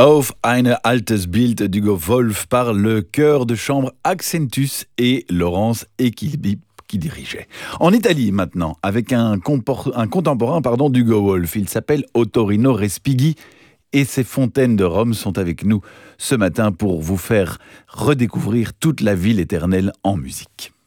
Auf ein altes Bild d'Hugo Wolf par le chœur de chambre Accentus et Laurence Equilbi qui dirigeait. En Italie maintenant, avec un contemporain d'Hugo Wolf. Il s'appelle Ottorino Respighi et ses fontaines de Rome sont avec nous ce matin pour vous faire redécouvrir toute la ville éternelle en musique.